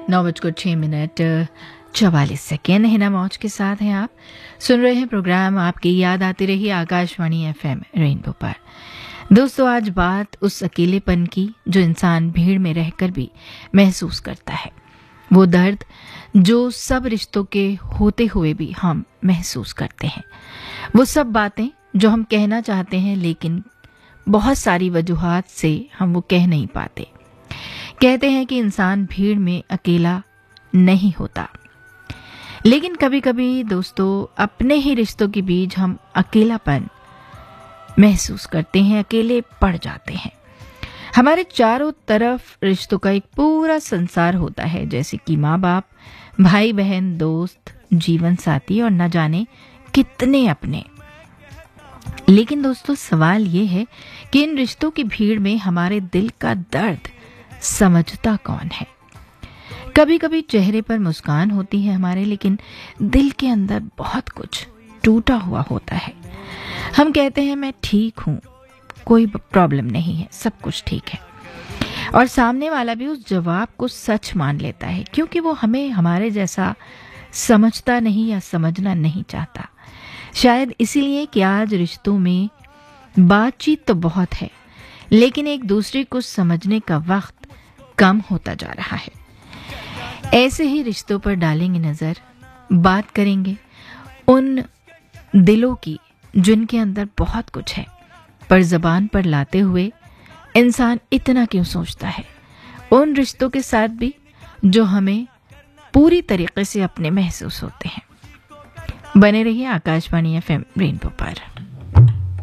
9:06 44 second Hina मौज के साथ हैं। आप सुन रहे हैं प्रोग्राम आपकी याद आती रही आकाशवाणी FM रेनबो पर। दोस्तों, आज बात उस अकेलेपन की जो इंसान भीड़ में रहकर भी महसूस करता है। वो दर्द जो सब रिश्तों के होते हुए भी हम महसूस करते हैं। वो सब बातें जो हम कहना चाहते हैं लेकिन बहुत सारी वजूहात से हम वो कह नहीं पाते। कहते हैं कि इंसान भीड़ में अकेला नहीं होता, लेकिन कभी कभी दोस्तों अपने ही रिश्तों के बीच हम अकेलापन महसूस करते हैं, अकेले पड़ जाते हैं। हमारे चारों तरफ रिश्तों का एक पूरा संसार होता है, जैसे कि माँ बाप, भाई बहन, दोस्त, जीवन साथी और न जाने कितने अपने। लेकिन दोस्तों सवाल ये है कि इन रिश्तों की भीड़ में हमारे दिल का दर्द समझता कौन है? कभी कभी चेहरे पर मुस्कान होती है हमारे, लेकिन दिल के अंदर बहुत कुछ टूटा हुआ होता है। हम कहते हैं मैं ठीक हूं, कोई प्रॉब्लम नहीं है, सब कुछ ठीक है, और सामने वाला भी उस जवाब को सच मान लेता है, क्योंकि वो हमें हमारे जैसा समझता नहीं या समझना नहीं चाहता। शायद इसीलिए कि आज रिश्तों में बातचीत तो बहुत है, लेकिन एक दूसरे को समझने का वक्त कम होता जा रहा है। ऐसे ही रिश्तों पर डालेंगे नजर, बात करेंगे उन दिलों की जिनके अंदर बहुत कुछ है, पर जबान पर लाते हुए इंसान इतना क्यों सोचता है। उन रिश्तों के साथ भी जो हमें पूरी तरीके से अपने महसूस होते हैं। बने रहिए आकाशवाणी FM रेनबो पर।